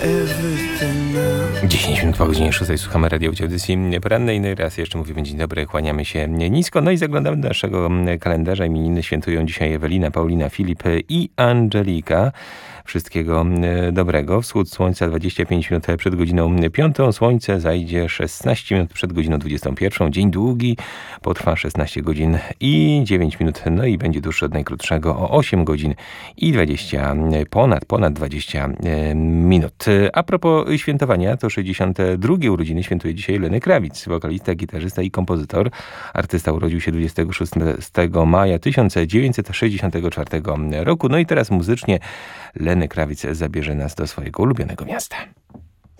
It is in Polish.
10 minut po godzinie 6 słuchamy radio w audycji porannej. No i raz jeszcze mówimy dzień dobry, kłaniamy się nisko. No i zaglądamy do naszego kalendarza. Imieniny świętują dzisiaj Ewelina, Paulina, Filip i Angelika. Wszystkiego dobrego. Wschód słońca 25 minut przed godziną 5. Słońce zajdzie 16 minut przed godziną 21. Dzień długi, potrwa 16 godzin i 9 minut. No i będzie dłuższy od najkrótszego o 8 godzin i 20, ponad 20 minut. A propos świętowania, to 62 urodziny świętuje dzisiaj Lenny Kravitz, wokalista, gitarzysta i kompozytor. Artysta urodził się 26 maja 1964 roku. No i teraz muzycznie Lenny Kravitz zabierze nas do swojego ulubionego miasta.